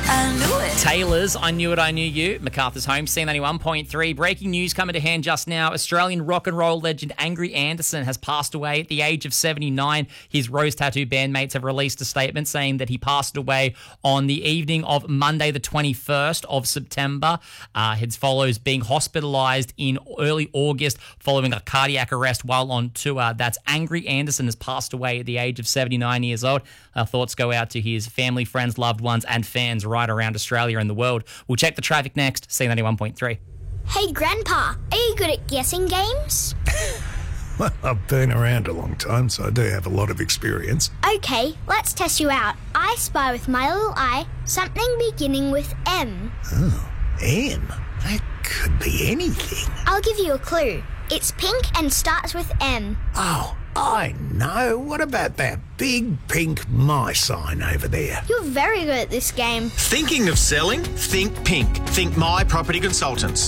I knew it. Taylor's I Knew It, I Knew You. MacArthur's Home, C91.3. Breaking news coming to hand just now. Australian rock and roll legend Angry Anderson has passed away at the age of 79. His Rose Tattoo bandmates have released a statement saying that he passed away on the evening of Monday, the 21st of September. It follows being hospitalised in early August following a cardiac arrest while on tour. That's Angry Anderson has passed away at the age of 79 years old. Our thoughts go out to his family, friends, loved ones and fans right around Australia and the world. We'll check the traffic next. C91.3. Hey, Grandpa, are you good at guessing games? Well, I've been around a long time, so I do have a lot of experience. Okay, let's test you out. I spy with my little eye something beginning with M. Oh, M? That could be anything. I'll give you a clue. It's pink and starts with M. Oh, I know. What about that big pink My sign over there? You're very good at this game. Thinking of selling? Think pink. Think My Property Consultants.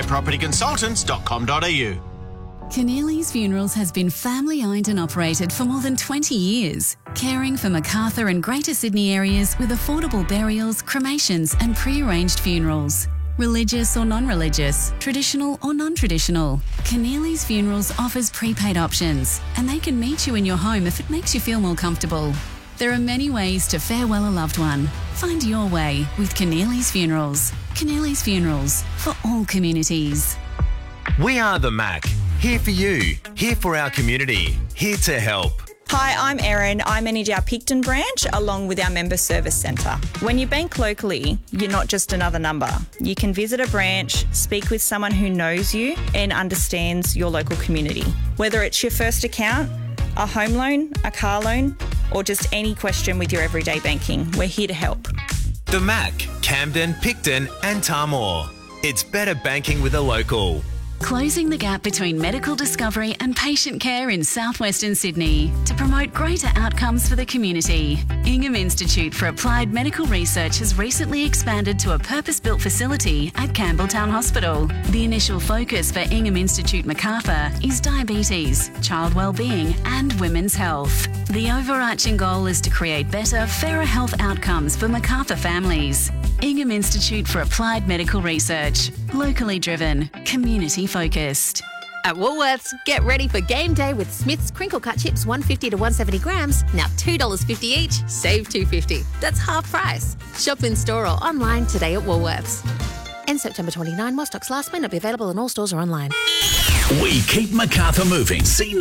mypropertyconsultants.com.au. Keneally's Funerals has been family-owned and operated for more than 20 years, caring for Macarthur and Greater Sydney areas with affordable burials, cremations and pre-arranged funerals. Religious or non-religious, traditional or non-traditional, Keneally's Funerals offers prepaid options and they can meet you in your home if it makes you feel more comfortable. There are many ways to farewell a loved one. Find your way with Keneally's Funerals. Keneally's Funerals, for all communities. We are the Mac. Here for you. Here for our community. Here to help. Hi, I'm Erin. I manage our Picton branch along with our Member Service Centre. When you bank locally, you're not just another number. You can visit a branch, speak with someone who knows you and understands your local community. Whether it's your first account, a home loan, a car loan, or just any question with your everyday banking, we're here to help. The Mac, Camden, Picton and Tamor. It's better banking with a local. Closing the gap between medical discovery and patient care in southwestern Sydney to promote greater outcomes for the community. Ingham Institute for Applied Medical Research has recently expanded to a purpose-built facility at Campbelltown Hospital. The initial focus for Ingham Institute Macarthur is diabetes, child wellbeing and women's health. The overarching goal is to create better, fairer health outcomes for Macarthur families. Ingham Institute for Applied Medical Research. Locally driven, community focused. At Woolworths, get ready for game day with Smith's crinkle cut chips 150 to 170 grams, now $2.50 each, save $2.50. That's half price. Shop in store or online today at Woolworths. And September 29, while stocks last, may not be available in all stores or online. We keep Macarthur moving.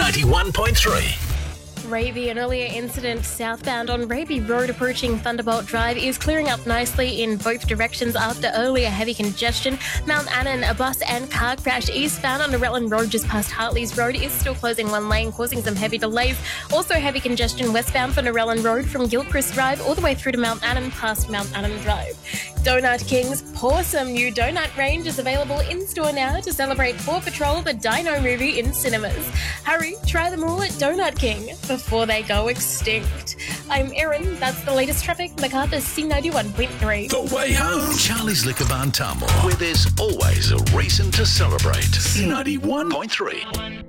C91.3. Raby, an earlier incident southbound on Raby Road approaching Thunderbolt Drive is clearing up nicely in both directions after earlier heavy congestion. Mount Annan, a bus and car crash eastbound on the Rutland Road just past Hartley's Road is still closing one lane, causing some heavy delays. Also heavy congestion westbound from the Rutland Road from Gilchrist Drive all the way through to Mount Annan past Mount Annan Drive. Donut King's Pawsome new donut range is available in-store now to celebrate Paw Patrol the Dino movie in cinemas. Hurry, try them all at Donut King before they go extinct. I'm Erin, that's the latest traffic, Macarthur's C91.3. The way home. Charlie's Liquor Barn Tamor, where there's always a reason to celebrate. C91.3.